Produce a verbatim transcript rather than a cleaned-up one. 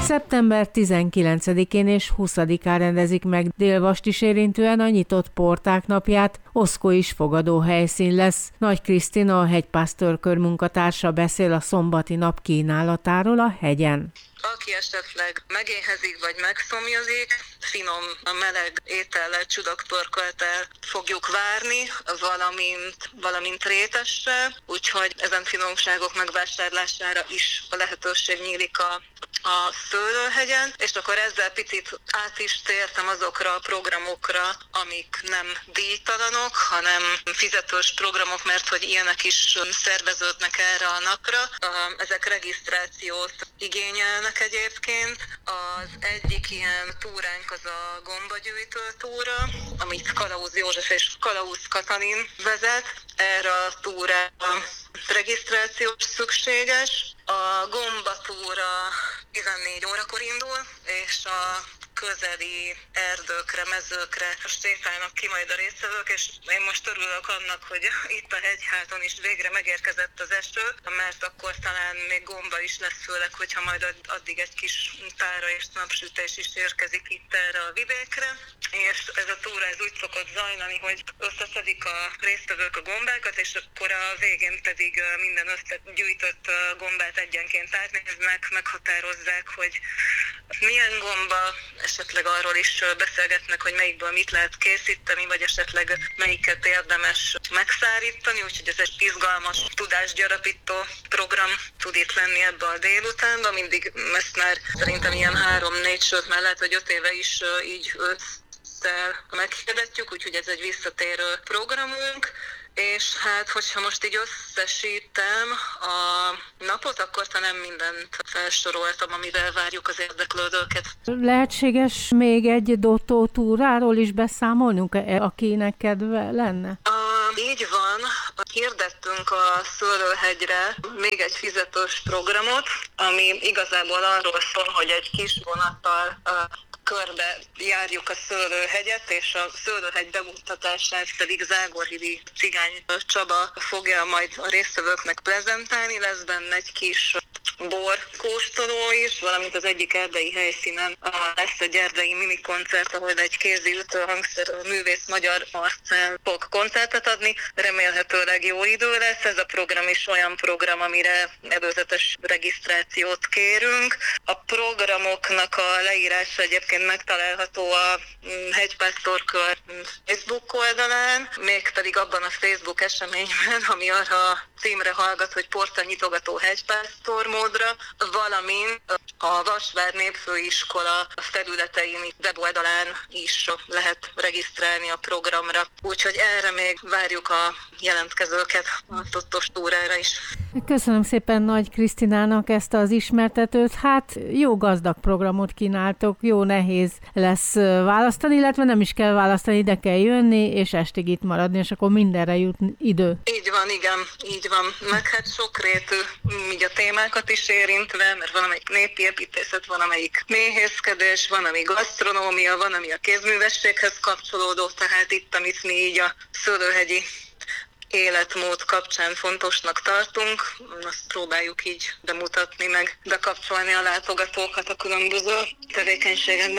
Szeptember tizenkilencedikén és huszadikán rendezik meg Dél-Vast is érintően a nyitott porták napját, Oszkó is fogadó helyszín lesz. Nagy Krisztina, a hegypásztorkör munkatársa beszél a szombati nap kínálatáról a hegyen. Aki esetleg megéhezik vagy megszomjazik, finom, meleg étellel, csudaktorkoltál fogjuk várni, valamint, valamint rétessel, úgyhogy ezen finomságok megvásárlására is a lehetőség nyílik a a Szőlőhegyen, és akkor ezzel picit át is tértem azokra a programokra, amik nem díjtalanok, hanem fizetős programok, mert hogy ilyenek is szerveződnek erre a napra. Ezek regisztrációt igényelnek egyébként. Az egyik ilyen túránk az a gombagyűjtő túra, amit Kalausz József és Kalausz Katalin vezet. Erre a túrára regisztrációs szükséges. A gombatúra tizennégy órakor indul, és a közeli erdőkre, mezőkre sétálnak ki majd a résztvevők, és én most örülök annak, hogy itt a hegyháton is végre megérkezett az eső, mert akkor talán még gomba is lesz, főleg, hogyha majd addig egy kis tára és napsütés is érkezik itt erre a vidékre. És ez a túra ez úgy szokott zajlani, hogy összeszedik a résztvevők a gombákat, és akkor a végén pedig minden összegyűjtött gombát egyenként átnéznek, meghatározzák, hogy milyen gomba, esetleg arról is beszélgetnek, hogy melyikből mit lehet készíteni, vagy esetleg melyiket érdemes megszárítani, úgyhogy ez egy izgalmas, tudásgyarapító program tud itt lenni ebbe a délutánba. Mindig ezt már szerintem ilyen három-négy, sőt már lehet, hogy öt éve is így ősszel meghirdetjük, úgyhogy ez egy visszatérő programunk. És hát, hogyha most így összesítem a napot, akkor talán mindent felsoroltam, amivel várjuk az érdeklődőket. Lehetséges még egy Dotto túráról is beszámolnunk, akinek kedve lenne? Uh, így van. Hirdettünk a Szőlőhegyre még egy fizetős programot, ami igazából arról szól, hogy egy kis vonattal uh, körbe járjuk a Szőlőhegyet, és a Szőlőhegy bemutatását pedig Zágorhidi Cigány Csaba fogja majd a résztvevőknek prezentálni. Lesz benne egy kis borkóstoló is, valamint az egyik erdei helyszínen lesz egy erdei minikoncert, ahol egy kézi ütőhangszer művész Magyar Marcell fog koncertet adni. Remélhetőleg jó idő lesz. Ez a program is olyan program, amire előzetes regisztrációt kérünk. A programoknak a leírása egyébként megtalálható a hegypásztorkör Facebook oldalán, mégpedig abban a Facebook eseményben, ami arra a címre hallgat, hogy porta nyitogató hegypásztor módra, valamint a Vasvár Népfőiskola felületein weboldalán is lehet regisztrálni a programra. Úgyhogy erre még várjuk a jelentkezőket a Dottos túrára is. Köszönöm szépen Nagy Krisztinának ezt az ismertetőt. Hát jó gazdag programot kínáltok, jó nehéz lesz választani, illetve nem is kell választani, ide kell jönni, és estig itt maradni, és akkor mindenre jut idő. Így van, igen, így van. Meg hát sokrétű így a témákat is érintve, mert van amelyik népi építészet, van amelyik méhészkedés, van ami gasztronómia, van ami a kézművességhez kapcsolódó, tehát itt, amit mi így a szőlőhegyi életmód kapcsán fontosnak tartunk, azt próbáljuk így bemutatni, meg bekapcsolni a látogatókat a különböző tevékenységekben.